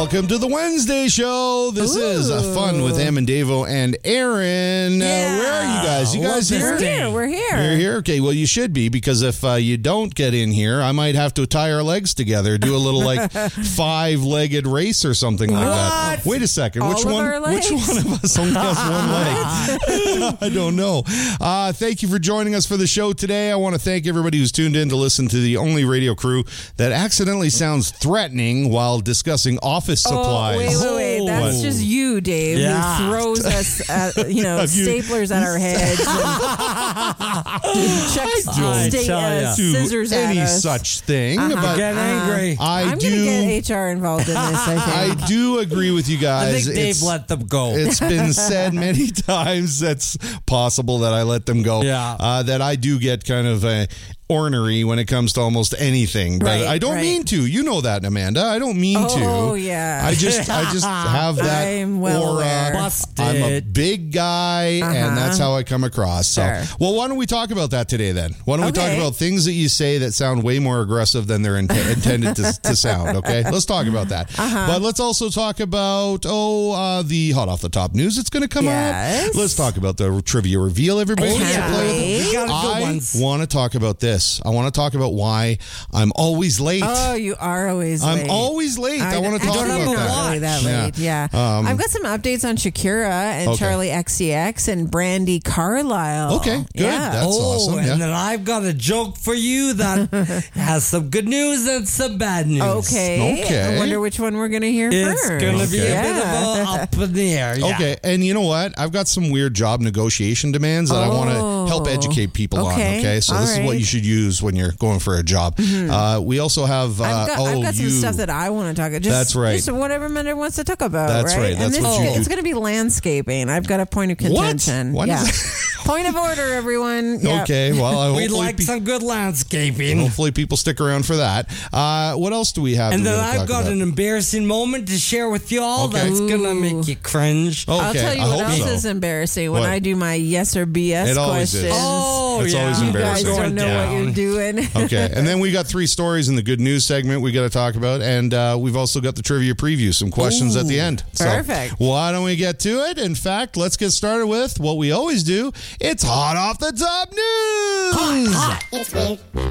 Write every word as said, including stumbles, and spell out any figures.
Welcome to the Wednesday show. This Ooh. is uh, fun with Em and Davo and Aaron. Yeah. Uh, where are you guys? You guys here? We're here. We're here. You're here? Okay, well, you should be, because if uh, you don't get in here, I might have to tie our legs together, do a little like five-legged race or something like what? that. Wait a second. All which of one? our legs? Which one of us only has one leg? I don't know. Uh, thank you for joining us for the show today. I want to thank everybody who's tuned in to listen to the only radio crew that accidentally sounds threatening while discussing office supplies. Oh, wait, wait, wait. That's what? just you, Dave, Yeah. who throws us, at, you know, Have you- staplers at our heads. And checks I sta- tell uh, ya. do scissors at any us. such thing, Uh-huh. but Get angry. I I'm do. going to get H R involved in this, I think. I do agree with you I guys. think Dave It's- let them go. It's been said many times that's possible that I let them go. Yeah. Uh, that I do get kind of uh, ornery when it comes to almost anything, but Right, I don't right. mean to. You know that, Amanda. I don't mean to. Oh, yeah. I just, I just have that I'm well aura. aware. Busted. I'm a big guy, Uh-huh. and that's how I come across. So, Sure. well, why don't we talk about that today then? Why don't we talk Okay. about things that you say that sound way more aggressive than they're int- intended to, to sound? Okay, let's talk about that. Uh-huh. But let's also talk about oh, uh, the hot off the top news that's going to come Yes. up. Let's talk about the trivia reveal. Everybody, Oh, wants to yeah. play with it? We got good I ones. want to talk about this. I want to talk about why I'm always late. Oh, you are always I'm late. always late. I, want to talk actually, about you're that. not really that Yeah. late. Yeah. Um, I've got some updates on Shakira and Okay. Charlie X C X and Brandy Carlisle. Okay, good. Yeah. That's oh, awesome, and yeah. then I've got a joke for you that has some good news and some bad news. Okay. Okay. I wonder which one we're going to hear It's first. going to be Okay. a bit of a up in the air. Yeah. Okay, and you know what? I've got some weird job negotiation demands that I want to help Oh. educate people on. Okay, Okay, so all this is what right. you should use when you're going for a job. Uh, we also have. Uh, I've got, oh, I've got some you. stuff that I want to talk about. Just, That's right. Just whatever Minute wants to talk about. That's right, And that's this, what you it's do. going to be landscaping. I've got a point of What? contention. What yeah. is Point of order, everyone. Yep. Okay, well, I We'd hopefully, like pe- some good landscaping. hopefully people stick around for that. Uh, what else do we have? And that then we're gonna I've talk got about? an embarrassing moment to share with you all Okay. that's going to make you cringe. Okay, I'll tell you I what hope else so. is embarrassing when What? I do my yes or B S It always is. questions. Oh, It's yeah. always You guys embarrassing. don't Going know what down. you're doing. Okay, and then we got three stories in the good news segment we got to talk about, and uh, we've also got the trivia preview, some questions at the end. So Perfect. why don't we get to it? In fact, let's get started with what we always do. It's hot off the top news. It's weird.